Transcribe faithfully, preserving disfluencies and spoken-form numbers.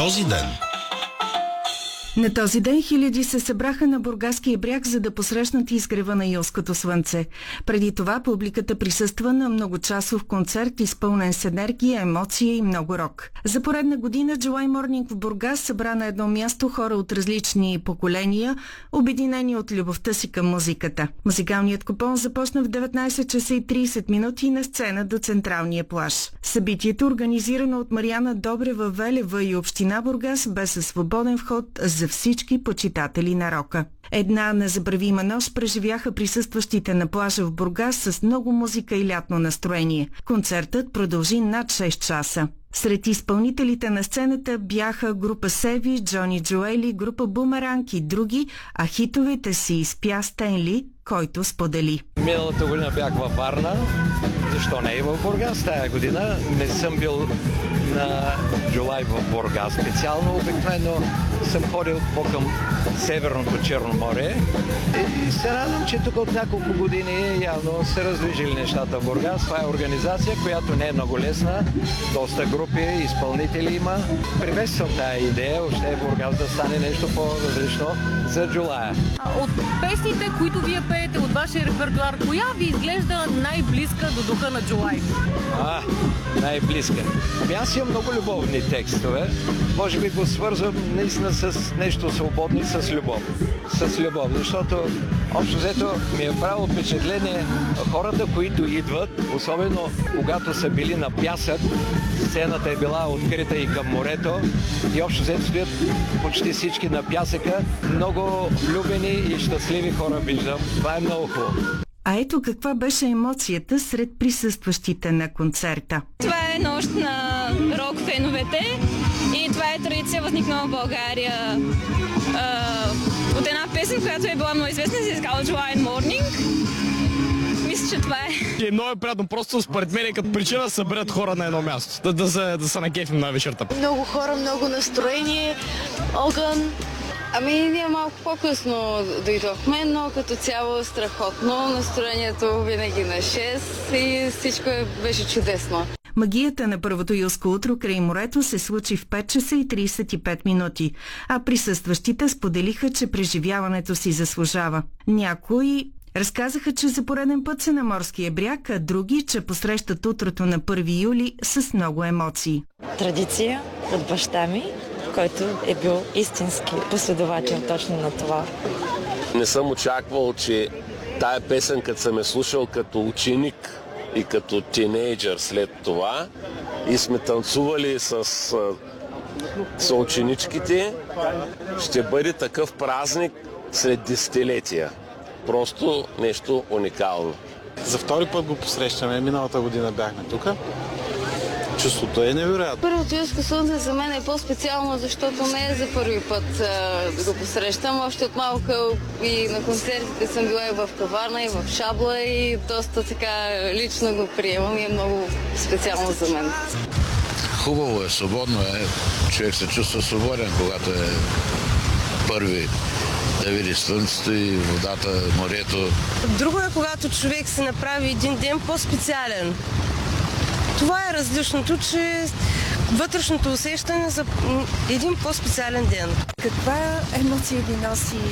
този ден. На този ден хиляди се събраха на Бургаския бряг, за да посрещнат изгрева на юлското слънце. Преди това публиката присъства на многочасов концерт, изпълнен с енергия, емоция и много рок. За поредна година July Morning в Бургас събра на едно място хора от различни поколения, обединени от любовта си към музиката. Музикалният купон започна в деветнайсет часа и трийсет минути на сцена до Централния плаж. Събитието, организирано от Мариана Добрева Велева и община Бургас, бе със свободен вход за всички почитатели на рока. Една незабравима нощ преживяха присъстващите на плажа в Бургас с много музика и лятно настроение. Концертът продължи над шест часа. Сред изпълнителите на сцената бяха група Севи, Джони Джоели, група Бумеранг и други, а хитовете си изпя Стенли, който сподели. Миналата година бях във Варна, защо не и в Бургас тази година. Не съм бил на July в Бургас специално, обикновено съм ходил по-към Северното Черно море и се радвам, че тук от няколко години явно се раздвижили нещата в Бургас. Това е организация, която не е много лесна, доста групи, изпълнители има. Приветствам тази идея, още Бургас да стане нещо по-различно за July. От песните, които вие пеете от вашия репертуар, коя ви изглежда най-близка до духа на July? А, най-близка. Ами аз имам много любовни текстове. Може би го свързвам наистина с нещо свободно и с любов. С любов, защото общо взето ми е правило впечатление хората, които идват, особено когато са били на пясък, сцената е била открита и към морето и общо взето стоят почти всички на пясъка. Много влюбени и щастливи хора виждам. Това е много хубаво. А ето каква беше емоцията сред присъстващите на концерта. Това е нощ на рок-феновете и това е традиция, възникнала в България а, от една песен, която е била много известна, се изказва July Morning. Мисля, че това е. И много е приятно, просто според мен е като причина да съберат хора на едно място, да, да, да, да се накефим на вечерта. Много хора, много настроение, огън. Ами ние малко по-късно дойдохме, но като цяло страхотно. Настроението винаги на шест и всичко беше чудесно. Магията на първото юлско утро край морето се случи в пет часа и трийсет и пет минути, а присъстващите споделиха, че преживяването си заслужава. Някои разказаха, че за пореден път са на морския бряг, а други, че посрещат утрото на първи юли с много емоции. Традиция от баща ми, който е бил истински последовател точно на това. Не съм очаквал, че тая песен, като съм е слушал като ученик и като тинейджър след това и сме танцували с съученичките, ще бъде такъв празник след десетилетия. Просто нещо уникално. За втори път го посрещаме. Миналата година бяхме тук. Чувството е невероятно. Първото юлско слънце за мен е по-специално, защото не е за първи път а, да го посрещам. Още от малка и на концертите съм била и в Каварна, и в Шабла и доста така лично го приемам и е много специално за мен. Хубаво е, свободно е. Човек се чувства свободен, когато е първи да види слънцето и водата, морето. Друго е, когато човек се направи един ден по-специален. Това е различното, че вътрешното усещане за един по-специален ден. Каква емоция ви носи